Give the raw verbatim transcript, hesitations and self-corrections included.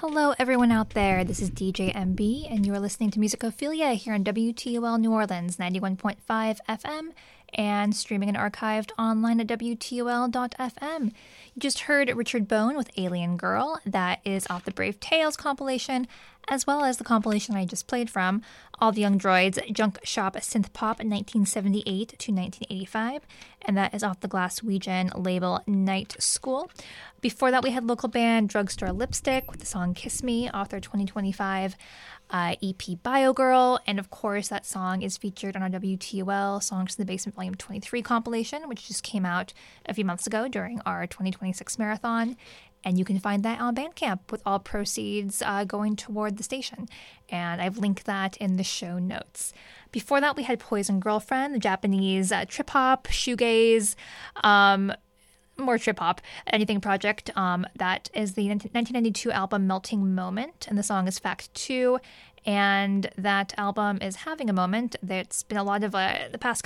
Hello, everyone out there. This is D J M B, and you are listening to Musicophilia here on W T O L New Orleans, ninety-one point five F M, and streaming and archived online at W T O L dot F M. You just heard Richard Bone with Alien Girl. That is off the Brave Tales compilation, as well as the compilation I just played from, All the Young Droids, Junk Shop Synth Pop nineteen seventy-eight to nineteen eighty-five, and that is off the Glaswegian label Night School. Before that, we had local band Drugstore Lipstick with the song Kiss Me off their twenty twenty-five uh, E P Bio Girl, and of course that song is featured on our W T O L Songs in the Basement Volume twenty-three compilation, which just came out a few months ago during our twenty twenty-six marathon. And you can find that on Bandcamp with all proceeds uh, going toward the station. And I've linked that in the show notes. Before that, we had Poison Girlfriend, the Japanese uh, trip-hop, shoegaze, um, more trip-hop, anything project. Um, that is the nineteen ninety-two album Melting Moment, and the song is Fact two. And that album is having a moment. There's been a lot of, uh, the past